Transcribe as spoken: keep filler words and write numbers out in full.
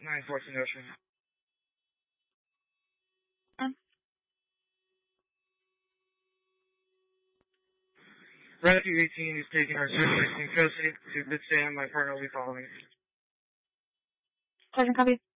nine fourteen Ocean. Um, Rescue eighteen is taking our search in custody to Bitsam. My partner will be following. Sergeant, copy.